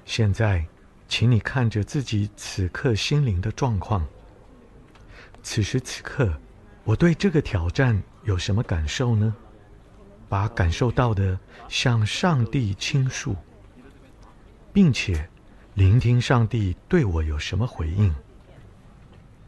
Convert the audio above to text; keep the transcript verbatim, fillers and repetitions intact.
现在，请你看着自己此刻心灵的状况。此时此刻，我对这个挑战有什么感受呢？把感受到的向上帝倾诉，并且聆听上帝对我有什么回应。